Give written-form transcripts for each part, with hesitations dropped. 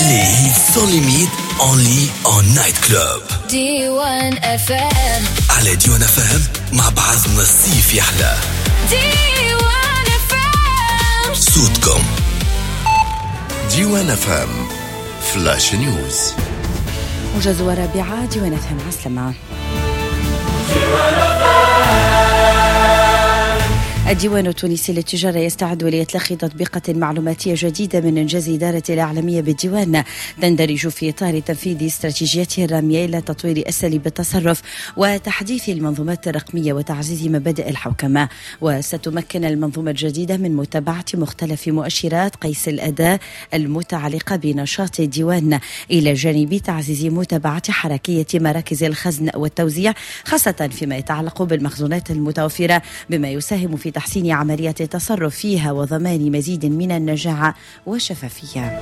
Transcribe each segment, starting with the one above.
Les hits sans limite, only on Night Club. D1 FM. على D1 FM مع بعضنا الصيف يحلى. D1 FM. صوتكم. D1 FM فلاش نيوز. موجز ورابعة D1 FM. عسلامة. الديوان التونسي للتجارة يستعد لإطلاق تطبيقة معلوماتية جديدة من إنجاز إدارة الإعلامية بالديوان، تندرج في إطار تنفيذ استراتيجيته الرامية إلى تطوير أساليب التصرف وتحديث المنظومات الرقمية وتعزيز مبادئ الحوكمة. وستمكن المنظومة الجديدة من متابعة مختلف مؤشرات قيس الأداء المتعلقة بنشاط الديوان، إلى جانب تعزيز متابعة حركية مراكز الخزن والتوزيع، خاصة فيما يتعلق بالمخزونات المتوفرة، بما يساهم في تحسين عملية التصرف فيها وضمان مزيد من النجاعة والشفافية.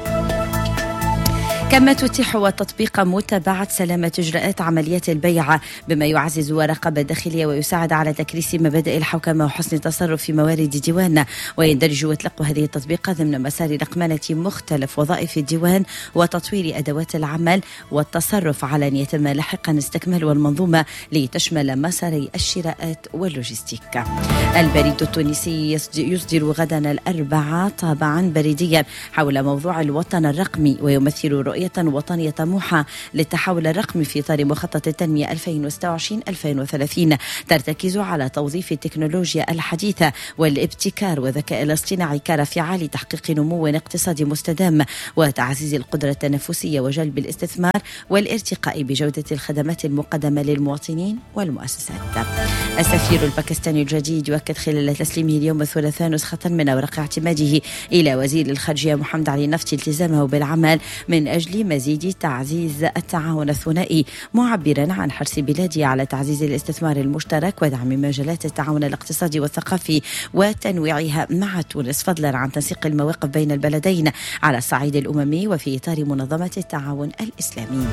كما تتيح وتطبيق متابعة سلامة إجراءات عمليات البيع، بما يعزز الرقابة الداخلية ويساعد على تكريس مبادئ الحوكمة وحسن التصرف في موارد الديوان. ويندرج إطلاق هذه التطبيقات ضمن مسار رقمنة مختلف وظائف الديوان وتطوير أدوات العمل والتصرف على أن يتم لاحقا استكمال المنظومة لتشمل مساري الشراءات واللوجستيك. البريد التونسي يصدر غدا الأربعاء طابعا بريديا حول موضوع الوطن الرقمي، ويمثل رؤية وطنية طموحة للتحول الرقمي في إطار مخطط التنمية 2026-2030 ترتكز على توظيف التكنولوجيا الحديثة والابتكار والذكاء الاصطناعي كرافعة لتحقيق نمو اقتصادي مستدام وتعزيز القدرة التنافسية وجلب الاستثمار والارتقاء بجودة الخدمات المقدمة للمواطنين والمؤسسات. السفير الباكستاني الجديد يؤكد خلال تسليمه اليوم الثلاثاء نسخة من أوراق اعتماده إلى وزير الخارجية محمد علي نفطي التزامه بالعمل من أجل مزيد تعزيز التعاون الثنائي، معبرا عن حرص بلاده على تعزيز الاستثمار المشترك ودعم مجالات التعاون الاقتصادي والثقافي وتنويعها مع تونس، فضلا عن تنسيق المواقف بين البلدين على الصعيد الأممي وفي إطار منظمة التعاون الإسلامي.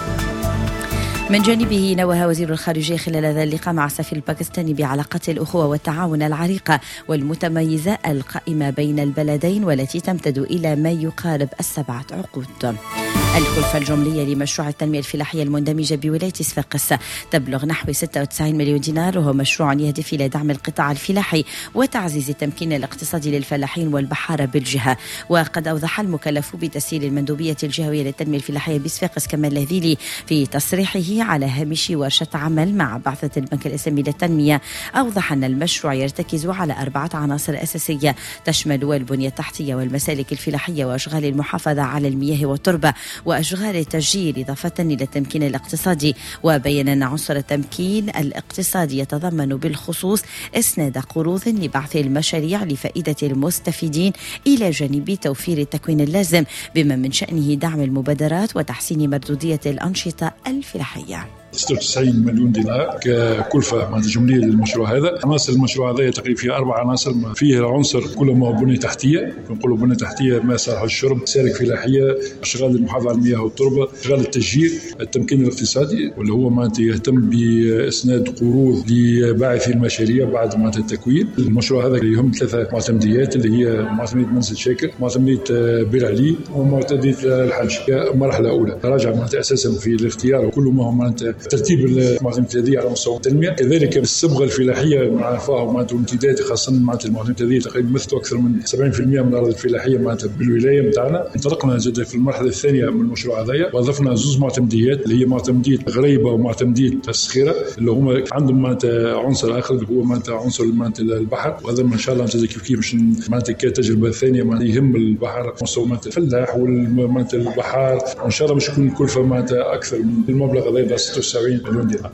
من جانبه نوه وزير الخارجية خلال هذا اللقاء مع السفير الباكستاني بعلاقات الأخوة والتعاون العريقة والمتميزة القائمة بين البلدين والتي تمتد إلى ما يقارب 7 عقود. الكلفة الجملية لمشروع التنمية الفلاحية المندمجة بولاية صفاقس تبلغ نحو 96 مليون دينار، وهو مشروع يهدف إلى دعم القطاع الفلاحي وتعزيز التمكين الاقتصادي للفلاحين والبحارة بالجهة. وقد أوضح المكلف بتسيير المندوبية الجهوية للتنمية الفلاحية بصفاقس كمال لهذيلي في تصريحه على هامش ورشة عمل مع بعثة البنك الإسلامي للتنمية، أوضح أن المشروع يرتكز على 4 عناصر أساسية تشمل البنية التحتية والمسالك الفلاحية وأشغال المحافظة على المياه والتربة وأشغال التشجير، إضافة إلى التمكين الاقتصادي. وبين أن عنصر التمكين الاقتصادي يتضمن بالخصوص إسناد قروض لبعث المشاريع لفائدة المستفيدين، إلى جانب توفير التكوين اللازم بما من شأنه دعم المبادرات وتحسين مردودية الأنشطة الفلاحية. 96 مليون دينار ككلفة جملية للمشروع هذا. عناصر المشروع هذا تقريبا فيه 4 عناصر. فيه عنصر كله ما بنية تحتية، نقولوا بنية تحتية ما صالح الشرب، مسالك فلاحية، اشغال المحافظة على المياه والتربة، اشغال التشجير، التمكين الاقتصادي واللي هو يهتم باسناد قروض لباعثي المشاريع بعد التكوين. المشروع هذا يهم 3 معتمديات اللي هي معتمدية منزل شاكر، معتمدية بير علي، ومعتمدية الحج كمرحلة أولى. تراجع أساسا في الاختيار وكل ما هم ترتيب المعتمدات هذه على مستوى التنميه. كذلك الصبغه الفلاحيه مع فاهم والامتداد، خاصه المعتمدات هذه تقريبا يمثلوا اكثر من 70% من الارض الفلاحيه بالولايه نتاعنا. انطلقنا زاد في المرحله الثانيه من المشروع هذايا واضفنا 2 معتمديات اللي هي معتمديه غريبه ومعتمديه الصخيره، اللي هما عندهم عنصر اخر اللي هو عنصر البحر. وهذا ان شاء الله كيف باش كتجربه الثانيه يهم البحر مستوى الفلاح والبحار، وان شاء الله باش تكون الكلفه اكثر من المبلغ هذا 76 مليون دينار.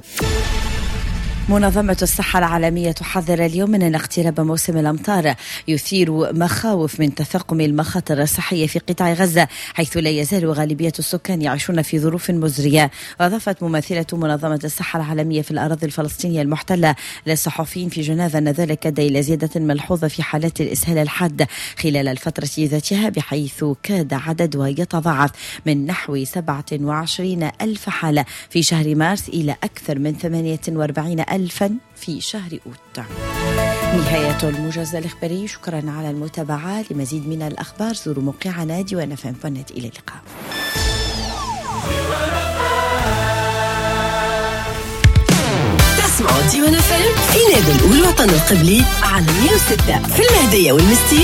منظمة الصحة العالمية تحذر اليوم من أن اقتراب موسم الأمطار يثير مخاوف من تفاقم المخاطر الصحية في قطاع غزة، حيث لا يزال غالبية السكان يعيشون في ظروف مزرية. وأضافت ممثلة منظمة الصحة العالمية في الأراضي الفلسطينية المحتلة للصحفيين في جنيف أن ذلك أدى إلى زيادة ملحوظة في حالات الإسهال الحاد خلال الفترة ذاتها، بحيث كاد عددها يتضاعف من نحو 27 ألف حالة في شهر مارس إلى أكثر من 48 ألفا في شهر أوت. نهاية الموجز الإخباري. شكرا على المتابعة. لمزيد من الأخبار زوروا موقعنا D1FM.net. إلى اللقاء. تسمعوا ديوان FM في نادي الوطن القبلي على 106 في المهدية والمستير